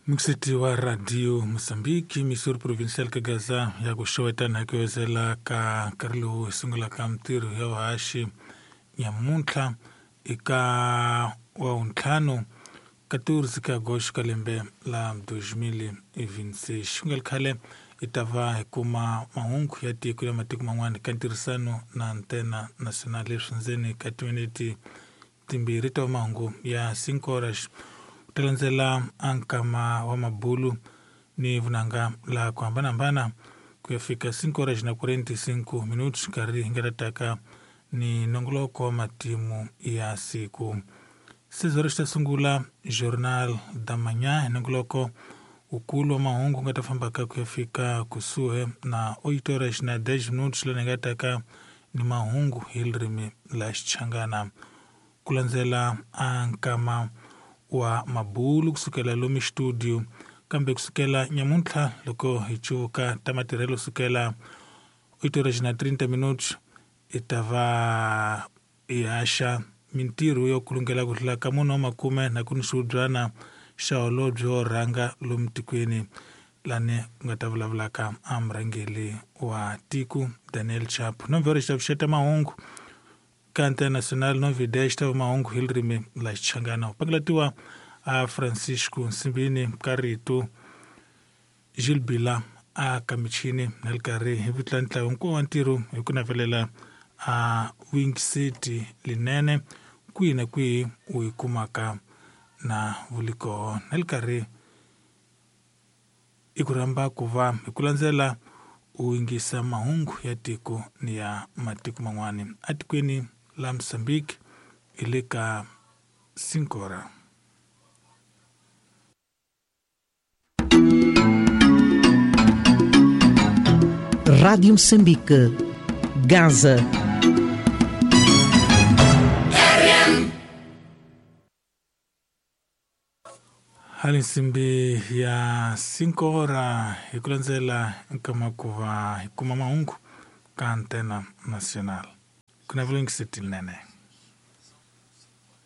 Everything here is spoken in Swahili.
Mksiti wa radio Mosambiki, Misuri provincial kagaza ya kushowetana hakiwezela ka Karlo singula ka mtiru ya waashi nyamuntla ika wa untlano 14 ka agosto kalembe la 2026 shungal kale itava hekuma mahungu ya tiku ya matiku mangwani kantirisano na antena nasionali shunzeni katimeniti timbirita wa mahungu ya 5 horas talanzela ankama wa mabulu ni vunanga la kuambana kuyafika 5 horas na 45 minutos kari ngarataka ni nongoloko wa matimu ya siku 6 horas tasungula Jornal da Manhã nongoloko ukulu wa mahungu ngatafambaka kuyafika kusuhe na 8 horas na 10 minutos la ngataka ni mahungu hilrimi la Changana kulanzela ankama wa mabulu kusukela lomi studio kambe kusukela nyamuntla loko hichuka tamatirelo sukela 8 horas na 30 minutos itava iasha mintiru yo kulungela kutla kamuno makume na kunisudrana shaolo jo ranga lomtikweni lane ngatavulavulaka amrangeli wa tiku Daniel Chap novore chapsheta mahungu kanta nacional novidesta wa mahungu hilrime la Changana paglatiwa a Francisco Simbini Karito Gilles Bila a Kamichini Nelkari hivitlantla unko wantiru yukuna velela a Wing City linene kui uikumaka na vuliko Nelkari ikuramba kuva ikulanzela uingisa mahungu ya tiku ni ya matiku mangwani atikweni la Mozambique ilika 5 horas. Rádio Moçambique, Gaza. Hali simbi ya 5 horas ikulanzela kama kuva hikuma mahungu ka antena nacional kuna vile ngisiti nene